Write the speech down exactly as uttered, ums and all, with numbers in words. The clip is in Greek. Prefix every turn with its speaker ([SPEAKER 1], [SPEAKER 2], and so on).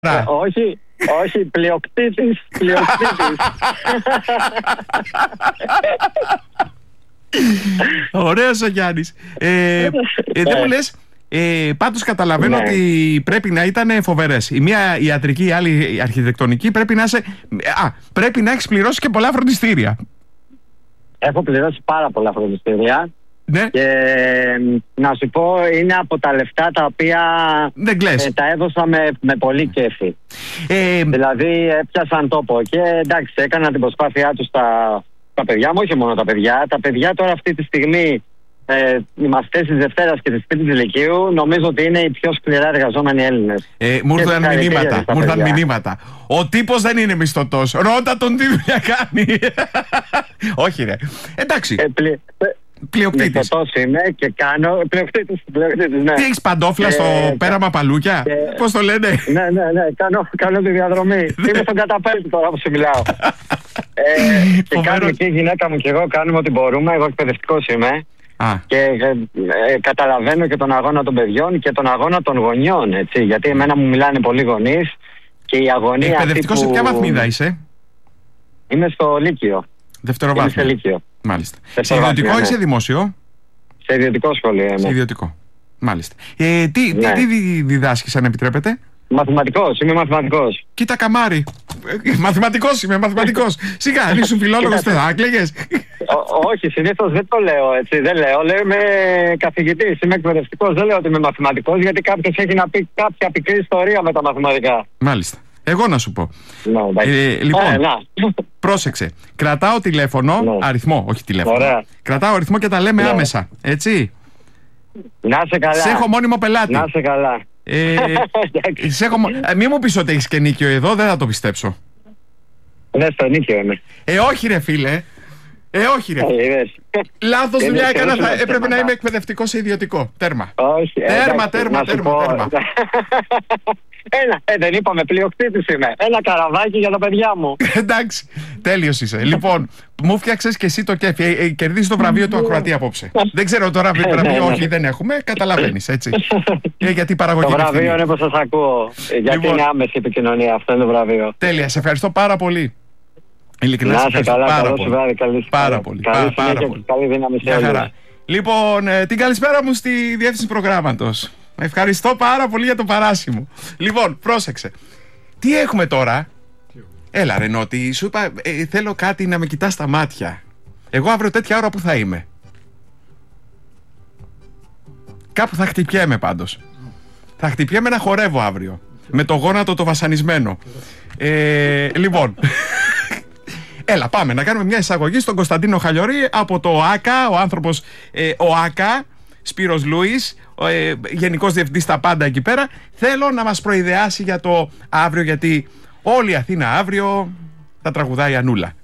[SPEAKER 1] Ε, όχι, όχι, πλειοκτήτης, πλειοκτήτης.
[SPEAKER 2] Ωραίος ο Γιάννης. Ε, ε, δεν μου λες, ε, πάντως καταλαβαίνω
[SPEAKER 1] Ναι.
[SPEAKER 2] ότι πρέπει να ήταν φοβερές. Η μία ιατρική, η άλλη η αρχιτεκτονική. Πρέπει να, σε, α, πρέπει να έχεις πληρώσει και πολλά φροντιστήρια.
[SPEAKER 1] Έχω πληρώσει πάρα πολλά φροντιστήρια.
[SPEAKER 2] Ναι.
[SPEAKER 1] Και να σου πω, είναι από τα λεφτά τα οποία
[SPEAKER 2] Δεν κλαις.
[SPEAKER 1] ε, τα έδωσα με, με πολύ κέφι.
[SPEAKER 2] Ε,
[SPEAKER 1] Δηλαδή έπιασαν τόπο και εντάξει, έκανα την προσπάθειά τους τα, τα παιδιά μου, όχι μόνο τα παιδιά. Τα παιδιά τώρα αυτή τη στιγμή, ε, οι μαθητές της Δευτέρας και της Τρίτης Λυκείου, νομίζω ότι είναι οι πιο σκληρά εργαζόμενοι Έλληνες.
[SPEAKER 2] Ε, μου
[SPEAKER 1] Και
[SPEAKER 2] ήρθαν
[SPEAKER 1] συγχαρητήρια
[SPEAKER 2] μηνύματα.
[SPEAKER 1] στα
[SPEAKER 2] Μου ήρθαν
[SPEAKER 1] παιδιά.
[SPEAKER 2] μηνύματα. Ο τύπος δεν είναι μισθωτός. Ρώτα τον τι δουλειά κάνει. Όχι, ρε. Εντάξει.
[SPEAKER 1] Ε, πλη,
[SPEAKER 2] Πλειοκτήτης.
[SPEAKER 1] Μισθωτός είμαι και κάνω. Πλειοκτήτης, πλειοκτήτης, ναι.
[SPEAKER 2] Τι έχεις παντόφλα
[SPEAKER 1] Ε,
[SPEAKER 2] στο
[SPEAKER 1] κα-
[SPEAKER 2] πέραμα παλούκια.
[SPEAKER 1] και-
[SPEAKER 2] Πώς το λένε.
[SPEAKER 1] Ναι, ναι, ναι. Κάνω, κάνω τη διαδρομή. Είμαι στον καταπέλτη τώρα που σου μιλάω. ε, και
[SPEAKER 2] Φοβερός.
[SPEAKER 1] κάνουμε και η γυναίκα μου και εγώ κάνουμε ό,τι μπορούμε. Εγώ εκπαιδευτικός είμαι.
[SPEAKER 2] Α,
[SPEAKER 1] Και ε, ε, καταλαβαίνω και τον αγώνα των παιδιών και τον αγώνα των γονιών. Έτσι, γιατί εμένα μου μιλάνε πολλοί γονείς και η αγωνία.
[SPEAKER 2] εκπαιδευτικός
[SPEAKER 1] αυτή
[SPEAKER 2] σε
[SPEAKER 1] που...
[SPEAKER 2] ποια βαθμίδα είσαι.
[SPEAKER 1] Είμαι στο Λύκειο. Είμαι σε
[SPEAKER 2] Δευτεροβάθμια.
[SPEAKER 1] Λύκειο.
[SPEAKER 2] Μάλιστα. Σε
[SPEAKER 1] Δευτεροβάθμια,
[SPEAKER 2] ιδιωτικό ή
[SPEAKER 1] ναι.
[SPEAKER 2] σε δημόσιο.
[SPEAKER 1] Σε ιδιωτικό σχολείο
[SPEAKER 2] Σε
[SPEAKER 1] είμαι.
[SPEAKER 2] ιδιωτικό. Μάλιστα. Ε, τι,
[SPEAKER 1] Ναι.
[SPEAKER 2] τι, τι δι- διδάσκεις, αν επιτρέπετε.
[SPEAKER 1] Μαθηματικός, είμαι μαθηματικός.
[SPEAKER 2] Κοίτα καμάρι. Ε, Μαθηματικός είμαι, μαθηματικός. Σιγά, αν ήσουν φιλόλογος, δεν θα έκλαιγες.
[SPEAKER 1] Ό- όχι, συνήθως δεν το λέω έτσι. Δεν λέω. Λέω είμαι καθηγητής, είμαι εκπαιδευτικός. Δεν λέω ότι είμαι μαθηματικός, γιατί κάποιος έχει να πει κάποια πικρή ιστορία με τα μαθηματικά.
[SPEAKER 2] Μάλιστα. Εγώ να σου πω.
[SPEAKER 1] Ναι, εντάξει.
[SPEAKER 2] Ε, λοιπόν,
[SPEAKER 1] Ε, να.
[SPEAKER 2] πρόσεξε. Κρατάω τηλέφωνο,
[SPEAKER 1] Ναι.
[SPEAKER 2] αριθμό, όχι τηλέφωνο.
[SPEAKER 1] Ωραία.
[SPEAKER 2] Κρατάω αριθμό και τα λέμε
[SPEAKER 1] Ναι.
[SPEAKER 2] άμεσα. Έτσι.
[SPEAKER 1] Να σε καλά.
[SPEAKER 2] Σε έχω μόνιμο πελάτη.
[SPEAKER 1] Να σε καλά.
[SPEAKER 2] Ε,
[SPEAKER 1] Εντάξει.
[SPEAKER 2] σε έχω... μο- ε, μη μου πεις ότι έχεις και νίκιο εδώ, δεν θα το πιστέψω.
[SPEAKER 1] Ναι, στο νίκιο είμαι.
[SPEAKER 2] Ε, όχι ρε φίλε. Ε, όχι ρε.
[SPEAKER 1] Ε, είδες.
[SPEAKER 2] Λάθος
[SPEAKER 1] είναι
[SPEAKER 2] δουλειά
[SPEAKER 1] σε
[SPEAKER 2] έκανα.
[SPEAKER 1] όλα
[SPEAKER 2] Θα...
[SPEAKER 1] τα
[SPEAKER 2] Έπρεπε να
[SPEAKER 1] θέματα.
[SPEAKER 2] είμαι εκπαιδευτικός σε ιδιωτικό. Τέρμα.
[SPEAKER 1] Όχι. ε,
[SPEAKER 2] Τέρμα,
[SPEAKER 1] εντάξει,
[SPEAKER 2] τέρμα,
[SPEAKER 1] να σου
[SPEAKER 2] τέρμα,
[SPEAKER 1] πω.
[SPEAKER 2] τέρμα.
[SPEAKER 1] Ένα, ε, δεν είπαμε πλειοκτήτης είμαι. Ένα καραβάκι για τα παιδιά μου.
[SPEAKER 2] Εντάξει. Τέλειος είσαι. Λοιπόν, μου φτιάξες και εσύ το κέφι. Ε, ε, κερδίζεις το βραβείο του ακροατή απόψε. Δεν ξέρω τώρα
[SPEAKER 1] ναι,
[SPEAKER 2] βραβείο,
[SPEAKER 1] ναι.
[SPEAKER 2] όχι, δεν έχουμε. Καταλαβαίνεις έτσι. Ε, γιατί η παραγωγή
[SPEAKER 1] Το
[SPEAKER 2] είναι
[SPEAKER 1] βραβείο
[SPEAKER 2] ευθύνη.
[SPEAKER 1] είναι που σας ακούω. Ε, Γιατί
[SPEAKER 2] Λοιπόν.
[SPEAKER 1] είναι άμεση επικοινωνία. Αυτό είναι το βραβείο.
[SPEAKER 2] Τέλεια. Σε ευχαριστώ πάρα πολύ. Ειλικρινά
[SPEAKER 1] Να
[SPEAKER 2] σε
[SPEAKER 1] είσαι
[SPEAKER 2] ευχαριστώ
[SPEAKER 1] καλά.
[SPEAKER 2] πάρα
[SPEAKER 1] Καλό
[SPEAKER 2] πολύ.
[SPEAKER 1] σου βράδυ. Καλή
[SPEAKER 2] Πάρα
[SPEAKER 1] καλή-
[SPEAKER 2] πολύ.
[SPEAKER 1] Καλή
[SPEAKER 2] Πάρα, πάρα
[SPEAKER 1] συνέχεια
[SPEAKER 2] πολύ.
[SPEAKER 1] και καλή δύναμη σε
[SPEAKER 2] Μια
[SPEAKER 1] όλους.
[SPEAKER 2] χαρά. Λοιπόν, ε, την καλησπέρα μου στη διεύθυνση προγράμματος. Ευχαριστώ πάρα πολύ για το παράσημο. Λοιπόν, πρόσεξε. Τι έχουμε τώρα. Έλα ρε Νότι, σου είπα ε, θέλω κάτι να με κοιτάς στα μάτια. Εγώ αύριο τέτοια ώρα που θα είμαι. Κάπου θα χτυπιέμαι πάντως. Θα χτυπιέμαι να χορεύω αύριο. Με το γόνατο το βασανισμένο. Ε, λοιπόν. Έλα, πάμε να κάνουμε μια εισαγωγή στον Κωνσταντίνο Χαλιορί από το ΟΑΚΑ, ο άνθρωπος ε, ΟΑΚΑ, Σπύρος Λούις, ε, γενικός διευθυντής στα πάντα εκεί πέρα. Θέλω να μας προειδεάσει για το αύριο, γιατί όλη η Αθήνα αύριο θα τραγουδάει Ανούλα.